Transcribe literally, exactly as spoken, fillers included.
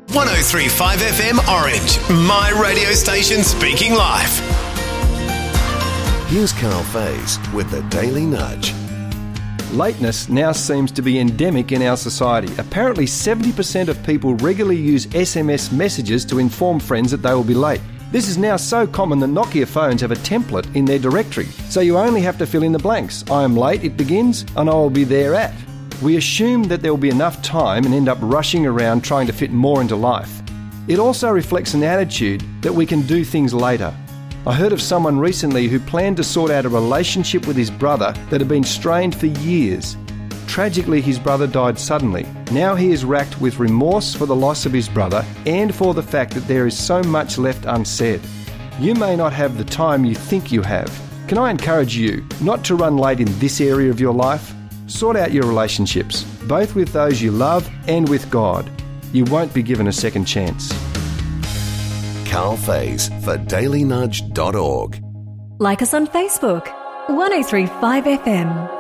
one oh three point five F M Orange, my radio station speaking life. Here's Carl Faze with the Daily Nudge. Lateness now seems to be endemic in our society. Apparently seventy percent of people regularly use S M S messages to inform friends that they will be late. This is now so common that Nokia phones have a template in their directory, so you only have to fill in the blanks. I am late, it begins, and I will be there at. We assume that there will be enough time and end up rushing around trying to fit more into life. It also reflects an attitude that we can do things later. I heard of someone recently who planned to sort out a relationship with his brother that had been strained for years. Tragically, his brother died suddenly. Now he is racked with remorse for the loss of his brother and for the fact that there is so much left unsaid. You may not have the time you think you have. Can I encourage you not to run late in this area of your life? Sort out your relationships, both with those you love and with God. You won't be given a second chance. Carl Faze for daily nudge dot org. Like us on Facebook, one oh three point five F M.